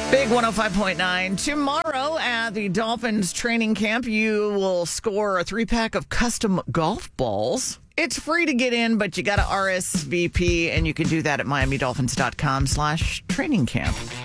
Big 105.9. Tomorrow at the Dolphins training camp, you will score a 3-pack of custom golf balls. It's free to get in, but you got to RSVP, and you can do that at miamidolphins.com/training camp.